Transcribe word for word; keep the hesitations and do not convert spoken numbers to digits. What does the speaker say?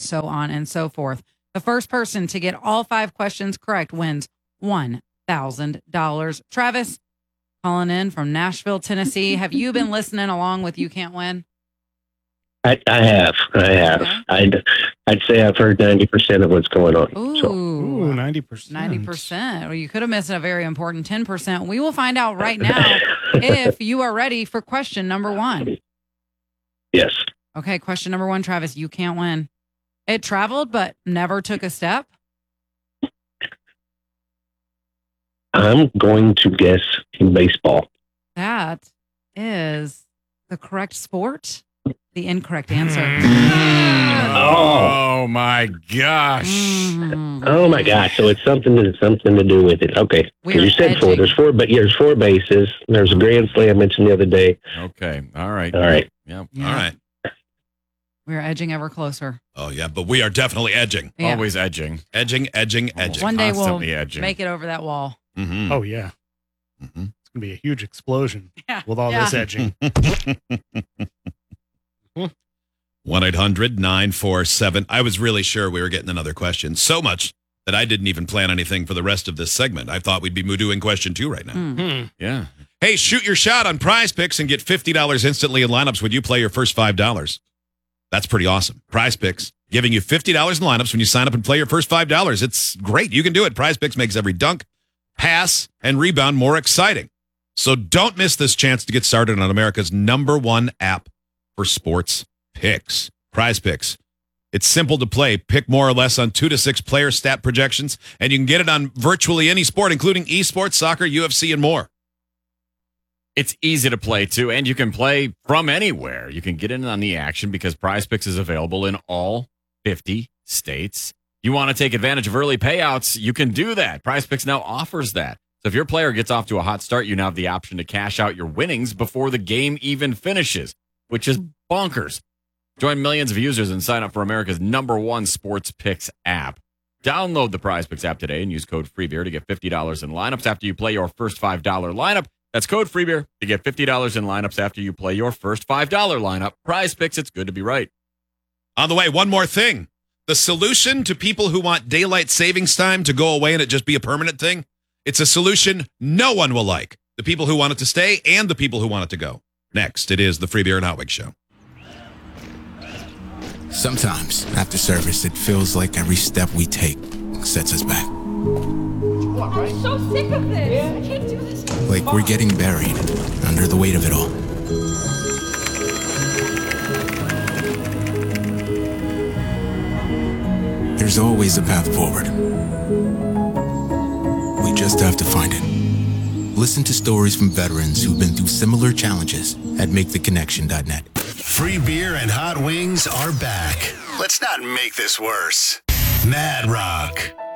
so on and so forth. The first person to get all five questions correct wins one thousand dollars. Travis, calling in from Nashville, Tennessee. Have you been listening along with You Can't Win? I, I have. I have. Okay. I'd, I'd say I've heard ninety percent of what's going on. Ooh, So. Ooh, ninety percent. ninety percent. Well, you could have missed a very important ten percent. We will find out right now if you are ready for question number one. Yes. Okay, question number one, Travis, You Can't Win. It traveled but never took a step. I'm going to guess baseball. That is the correct sport. The incorrect answer. Oh, my gosh. Mm. Oh my gosh! So it's something to something to do with it. Okay, We're because you said four. edging. There's four, but there's four bases. There's a grand slam mentioned the other day. Okay. All right. All right. Yeah. Yeah. All right. We're edging ever closer. Oh, yeah, but we are definitely edging. Yeah. Always edging. Edging, edging, edging. One day we'll Constantly edging. make it over that wall. Mm-hmm. Oh, yeah. Mm-hmm. It's going to be a huge explosion Yeah. with all Yeah. this edging. one eight hundred nine four seven. I was really sure we were getting another question. So much that I didn't even plan anything for the rest of this segment. I thought we'd be doing question two right now. Hmm. Hmm. Yeah. Hey, shoot your shot on Prize Picks and get fifty dollars instantly in lineups when you play your first five dollars. That's pretty awesome. Prize Picks giving you fifty dollars in lineups when you sign up and play your first five dollars. It's great. You can do it. Prize Picks makes every dunk, pass, and rebound more exciting. So don't miss this chance to get started on America's number one app for sports picks. Prize Picks. It's simple to play. Pick more or less on two to six player stat projections, and you can get it on virtually any sport, including esports, soccer, U F C, and more. It's easy to play too, and you can play from anywhere. You can get in on the action because Prize Picks is available in all fifty states. You want to take advantage of early payouts, you can do that. Prize Picks now offers that. So if your player gets off to a hot start, you now have the option to cash out your winnings before the game even finishes, which is bonkers. Join millions of users and sign up for America's number one sports picks app. Download the Prize Picks app today and use code FREEBEER to get fifty dollars in lineups after you play your first five dollars lineup. That's code FREEBEER to get fifty dollars in lineups after you play your first five dollars lineup. Prize Picks, it's good to be right. On the way, one more thing. The solution to people who want daylight savings time to go away and it just be a permanent thing, it's a solution no one will like. The people who want it to stay and the people who want it to go. Next, it is the Free Beer and Hot Wings Show. Sometimes, after service, it feels like every step we take sets us back. I'm so sick of this. I can't do this. Like we're getting buried under the weight of it all. There's always a path forward. We just have to find it. Listen to stories from veterans who've been through similar challenges at make the connection dot net. Free beer and hot wings are back. Let's not make this worse. Mad Rock.